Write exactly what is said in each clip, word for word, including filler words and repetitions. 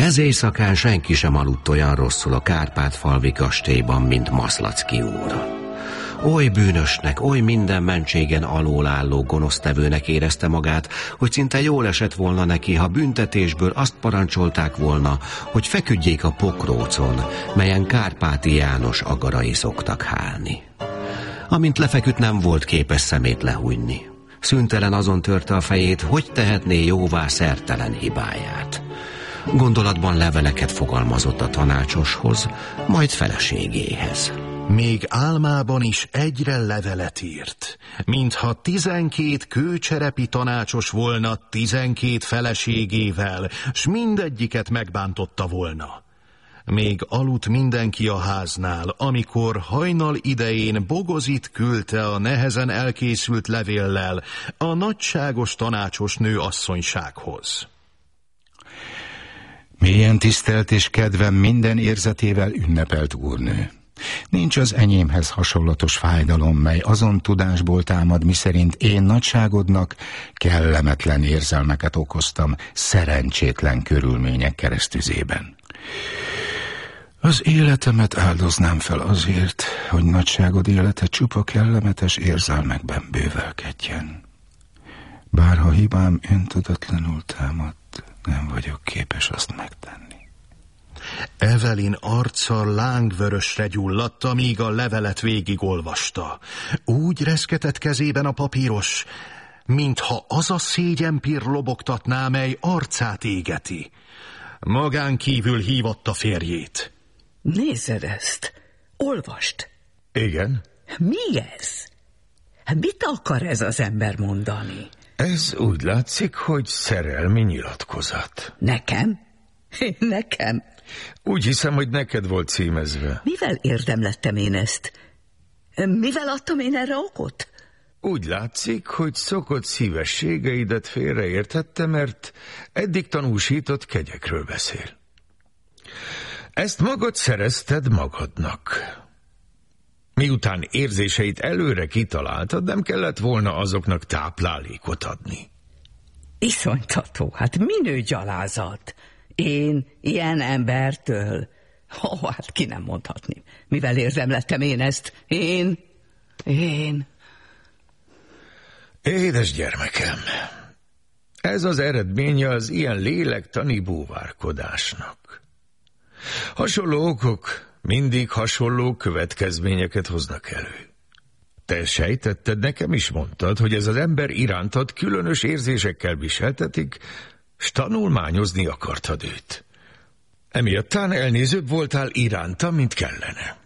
Ez éjszakán senki sem aludt olyan rosszul a Kárpát-falvi kastélyban, mint Maszlacki úr. Oly bűnösnek, oly minden mentségen alól álló gonosztevőnek érezte magát, hogy szinte jól esett volna neki, ha büntetésből azt parancsolták volna, hogy feküdjék a pokrócon, melyen Kárpáti János agarai szoktak hálni. Amint lefeküdt, nem volt képes szemét lehújni. Szüntelen azon törte a fejét, hogy tehetné jóvá szertelen hibáját. Gondolatban leveleket fogalmazott a tanácsoshoz, majd feleségéhez. Még álmában is egyre levelet írt, mintha tizenkét kőcserepi tanácsos volna tizenkét feleségével, s mindegyiket megbántotta volna. Még aludt mindenki a háznál, amikor hajnal idején Bogozit küldte a nehezen elkészült levéllel a nagyságos tanácsos nő asszonysághoz. Mélyen tisztelt és kedvem minden érzetével ünnepelt úrnő. Nincs az enyémhez hasonlatos fájdalom, mely azon tudásból támad, miszerint én nagyságodnak kellemetlen érzelmeket okoztam szerencsétlen körülmények keresztüzében. Az életemet áldoznám fel azért, hogy nagyságod élete csupa kellemetes érzelmekben bővelkedjen. Bárha hibám öntudatlanul támadt, nem vagyok képes azt megtenni. Evelyn arca lángvörösre gyulladt, amíg a levelet végigolvasta. Úgy reszketett kezében a papíros, mintha az a szégyenpír lobogtatná, mely arcát égeti. Magán kívül hívatta férjét. Nézed ezt! Olvast! Igen? Mi ez? Mit akar ez az ember mondani? Ez úgy látszik, hogy szerelmi nyilatkozat. Nekem? Nekem? Úgy hiszem, hogy neked volt címezve. Mivel érdemlettem én ezt? Mivel adtam én erre okot? Úgy látszik, hogy szokott szívességeidet félreértette, mert eddig tanúsított kegyekről beszél. Ezt magad szerezted magadnak. Miután érzéseit előre kitaláltad, nem kellett volna azoknak táplálékot adni. Iszonytató, hát minő gyalázat. Én ilyen embertől? Ó, oh, hát ki nem mondhatni. Mivel érdemlettem én ezt? Én? Én? Édes gyermekem, ez az eredménye az ilyen lélektani búvárkodásnak. Hasonló okok mindig hasonló következményeket hoznak elő. Te sejtetted, nekem is mondtad, hogy ez az ember irántad különös érzésekkel viseltetik, s tanulmányozni akartad őt. Emiattán elnézőbb voltál iránta, mint kellene.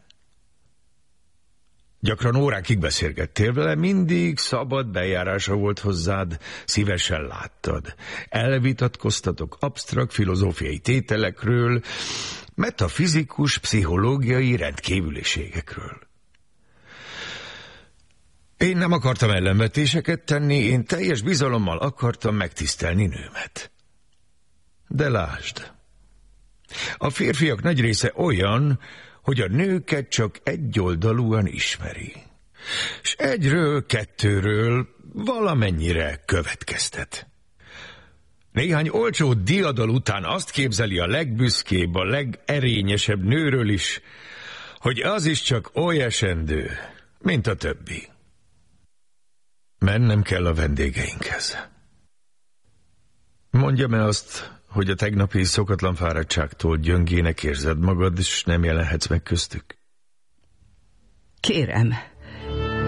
Gyakran órákig beszélgettél vele, mindig szabad bejárása volt hozzád, szívesen láttad. Elvitatkoztatok absztrakt filozófiai tételekről, metafizikus, pszichológiai rendkívüliségekről. Én nem akartam ellenvetéseket tenni, én teljes bizalommal akartam megtisztelni nőmet. De lásd, a férfiak nagy része olyan, hogy a nőket csak egyoldalúan ismeri, és egyről, kettőről valamennyire következtet. Néhány olcsó diadal után azt képzeli a legbüszkébb, a legerényesebb nőről is, hogy az is csak oly esendő, mint a többi. Mennem kell a vendégeinkhez. Mondjam-e azt, hogy a tegnapi szokatlan fáradtságtól gyöngének érzed magad, és nem jelenhetsz meg köztük? Kérem,